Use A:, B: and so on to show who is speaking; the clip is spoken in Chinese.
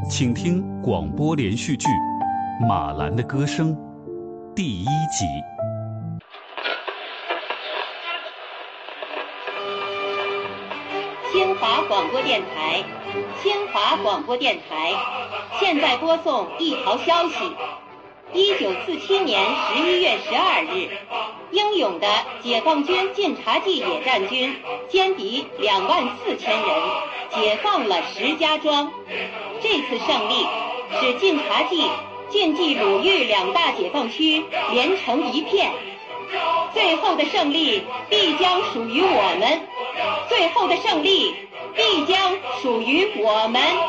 A: 请听广播连续剧《马兰的歌声》第1集。
B: 清华广播电台，清华广播电台，现在播送一条消息：1947年11月12日，英勇的解放军晋察冀野战军歼敌24000人，解放了石家庄。这次胜利使晋察冀、晋冀鲁豫2大解放区连成一片。最后的胜利必将属于我们，最后的胜利必将属于我们。